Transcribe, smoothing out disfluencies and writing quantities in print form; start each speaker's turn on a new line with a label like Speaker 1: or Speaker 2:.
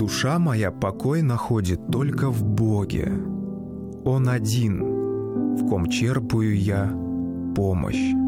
Speaker 1: Душа моя покой находит только в Боге. Он один, в ком черпаю я помощь.